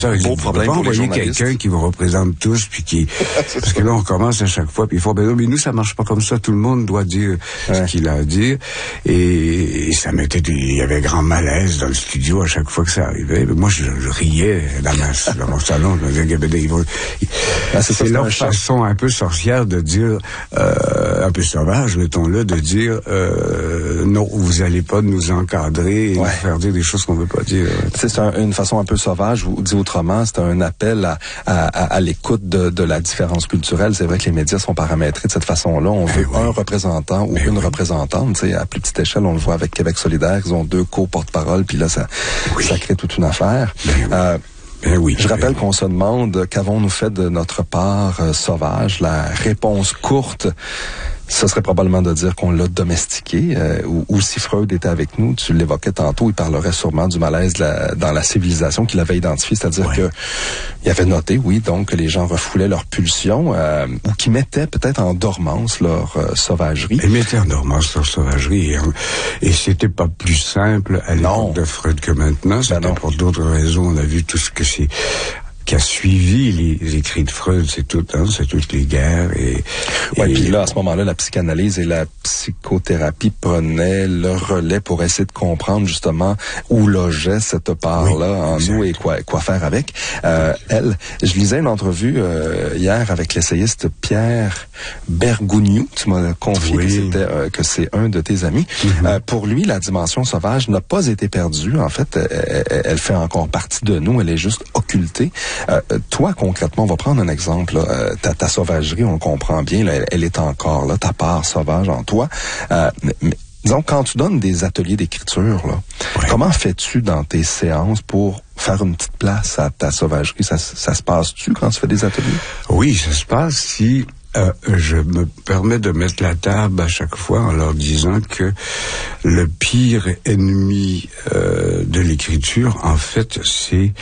beau problème pour les journalistes. Quelqu'un qui vous représente tous, puis qui... Parce que là, on commence à chaque fois, puis il faut... Mais nous, ça marche pas comme ça. Tout le monde doit dire ce qu'il a à dire. Et ça mettait... Il y avait grand malaise dans le studio à chaque fois que ça arrivait. Mais moi, je riais dans mon salon. Je me disais, c'est leur façon un peu sorcière de dire, un peu sauvage, mettons-le, de dire, non, vous allez pas nous encadrer et nous faire dire des choses qu'on veut pas dire. C'est une façon un peu sauvage, ou dit autrement, c'est un appel à l'écoute de la différence culturelle. C'est vrai que les médias sont paramétrés de cette façon-là. On veut un représentant ou une représentante. Tu sais, à plus petite échelle, on le voit avec Québec solidaire, ils ont 2 co-porte-parole, puis là, ça crée toute une affaire. Je rappelle qu'on se demande qu'avons-nous fait de notre part sauvage. La réponse courte, ce serait probablement de dire qu'on l'a domestiqué. Ou si Freud était avec nous, tu l'évoquais tantôt, il parlerait sûrement du malaise dans la civilisation qu'il avait identifié, c'est-à-dire que il avait noté, donc, que les gens refoulaient leurs pulsions ou qui mettaient peut-être en dormance leur sauvagerie. Ils mettaient en dormance leur sauvagerie et c'était pas plus simple à l'époque de Freud que maintenant. C'était pour d'autres raisons. On a vu tout ce que c'est qui a suivi les écrits de Freud, c'est toutes les guerres puis là, à ce moment-là, la psychanalyse et la psychothérapie prenaient le relais pour essayer de comprendre justement où logeait cette part-là en nous et quoi faire avec. Je lisais une entrevue hier avec l'essayiste Pierre Bergougnou. Tu m'as confié que c'est un de tes amis. Pour lui, la dimension sauvage n'a pas été perdue. En fait, elle fait encore partie de nous. Elle est juste occultée. Toi, concrètement, on va prendre un exemple. Ta sauvagerie, on le comprend bien, là, elle est encore là, ta part sauvage en toi. Mais, disons, quand tu donnes des ateliers d'écriture, comment fais-tu dans tes séances pour faire une petite place à ta sauvagerie? Ça se passe-tu quand tu fais des ateliers? Oui, ça se passe si... je me permets de mettre la table à chaque fois en leur disant que le pire ennemi de l'écriture, en fait, c'est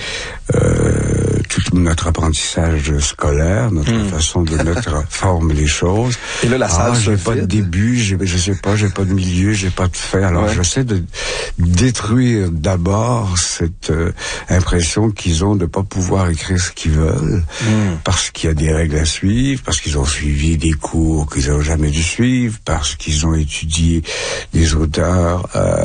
tout notre apprentissage scolaire, notre façon de mettre forme les choses. Et là, la salle j'ai pas de début, je sais pas, j'ai pas de milieu, j'ai pas de fin. Alors, j'essaie de détruire d'abord cette impression qu'ils ont de pas pouvoir écrire ce qu'ils veulent, parce qu'il y a des règles à suivre, parce qu'ils ont suivi des cours qu'ils n'ont jamais dû suivre, parce qu'ils ont étudié des auteurs,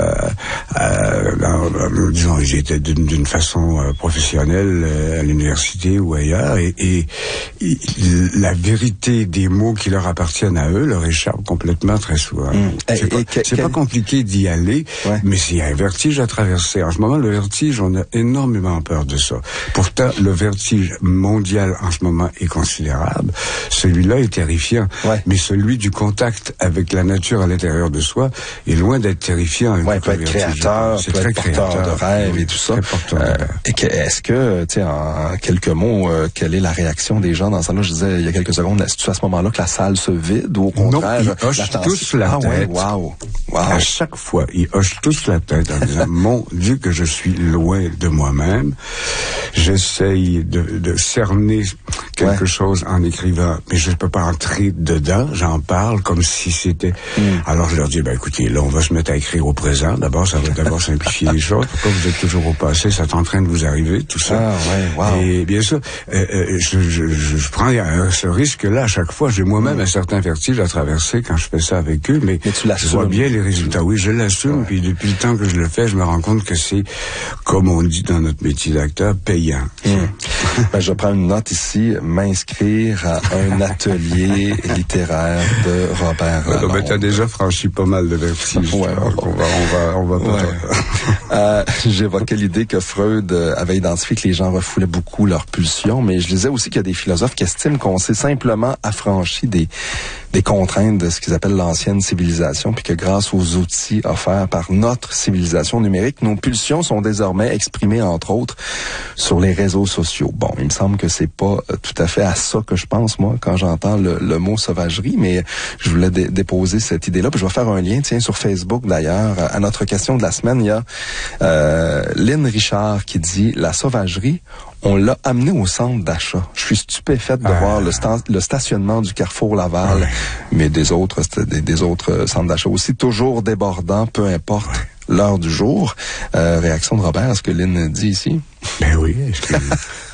disons, ils étaient d'une façon professionnelle à l'université ou ailleurs, et la vérité des mots qui leur appartiennent à eux leur échappe complètement très souvent. C'est pas compliqué d'y aller, mais c'est un vertige à traverser. En ce moment, le vertige, on a énormément peur de ça. Pourtant, le vertige mondial en ce moment est considérable. Celui-là est terrifiant, mais celui du contact avec la nature à l'intérieur de soi est loin d'être terrifiant. Il peut être créateur, peut être porteur de rêves et tout ça. Est-ce que, tu sais, en quelques mots, quelle est la réaction des gens dans ça? Là, je disais il y a quelques secondes, est-ce à ce moment-là que la salle se vide ou au contraire? Non, ils hochent tous la tête. À chaque fois, ils hochent tous la tête en disant, mon Dieu, que je suis loin de moi-même. J'essaye de cerner quelque chose en écrivant, mais je ne peux pas entrer dedans. J'en parle comme si c'était... Alors, je leur dis, écoutez, là, on va se mettre à écrire au présent. D'abord, ça va d'abord simplifier les choses. Pourquoi vous êtes toujours au passé? C'est en train de vous arriver, tout ça. Et bien sûr, je prends ce risque-là à chaque fois. J'ai moi-même un certain vertige à traverser quand je fais ça avec eux, mais je vois bien les résultats. Oui, je l'assume, puis depuis le temps que je le fais, je me rends compte que c'est, comme on dit dans notre métier d'acteur, payant. Je prends une note ici, m'inscrire à un atelier littéraire de Robert Lamonde. T'as déjà franchi pas mal de vertiges. On va pas. J'évoquais l'idée que Freud avait identifié que les gens refoulaient beaucoup leurs pulsions, mais je disais aussi qu'il y a des philosophes qui estiment qu'on s'est simplement affranchi des contraintes de ce qu'ils appellent l'ancienne civilisation, puis que grâce aux outils offerts par notre civilisation numérique, nos pulsions sont désormais exprimées, entre autres, sur les réseaux sociaux. Bon, il me semble que c'est pas tout à fait à ça que je pense, moi, quand j'entends le mot sauvagerie, mais je voulais déposer cette idée-là, puis je vais faire un lien, sur Facebook, d'ailleurs, à notre question de la semaine, il y a Lynn Richard qui dit « La sauvagerie, on l'a amené au centre d'achat. Je suis stupéfaite de voir le stationnement du Carrefour Laval, mais des autres centres d'achat aussi, toujours débordants, peu importe l'heure du jour. Réaction de Robert à ce que Lynn dit ici? Ben oui.